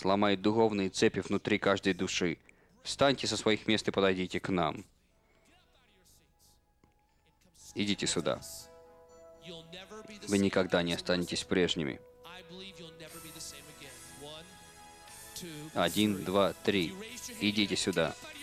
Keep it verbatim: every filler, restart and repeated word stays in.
сломает духовные цепи внутри каждой души. Встаньте со своих мест и подойдите к нам. Идите сюда. Вы никогда не останетесь прежними. Один, два, три. Идите сюда.